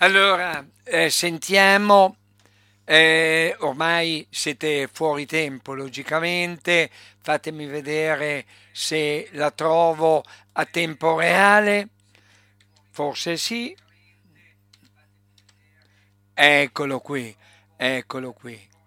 Allora, sentiamo, ormai siete fuori tempo, logicamente, fatemi vedere se la trovo a tempo reale, forse sì, eccolo qui, eccolo qui.